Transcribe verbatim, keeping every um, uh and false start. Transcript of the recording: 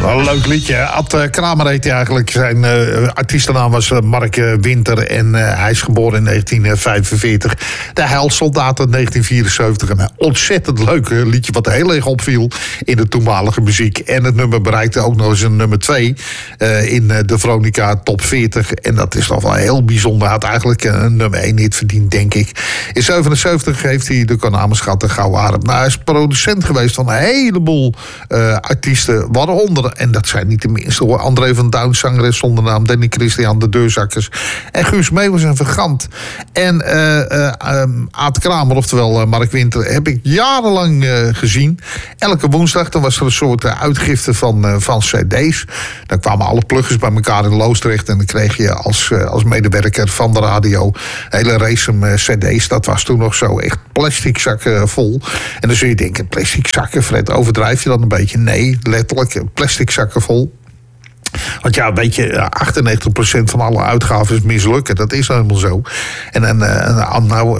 Wel een leuk liedje. Ad Kramer heet hij eigenlijk. Zijn uh, artiestennaam was uh, Mark uh, Winter. En uh, hij is geboren in negentien vijfenveertig. De Heilsoldaat uit negentien vierenzeventig. Een ontzettend leuk uh, liedje wat heel erg opviel in de toenmalige muziek. En het nummer bereikte ook nog eens een nummer twee uh, in uh, de Veronica Top veertig. En dat is toch wel heel bijzonder. Hij had eigenlijk een nummer één hit verdiend, denk ik. In zevenenzeventig heeft hij de Konamischat de Gouden Arm. Nou, hij is producent geweest van een heleboel uh, artiesten. Waaronder, en dat zijn niet de minste hoor, André van Duin, zangeres zonder naam, Danny Christian, de Deurzakkers. En Guus Meeuwis en Vergant. En uh, uh, um, Aad Kramer, oftewel uh, Mark Winter, heb ik jarenlang uh, gezien. Elke woensdag, dan was er een soort uh, uitgifte van, uh, van cd's. Dan kwamen alle pluggers bij elkaar in Loosdrecht. En dan kreeg je als, uh, als medewerker van de radio hele race uh, cd's. Dat was toen nog zo echt plastic zakken vol. En dan zul je denken, plastic zakken, Fred, overdrijf je dan een beetje? Nee, letterlijk plastic zakken vol. Want ja, weet je, achtennegentig procent van alle uitgaven is mislukken. Dat is helemaal zo. En, en, en nou,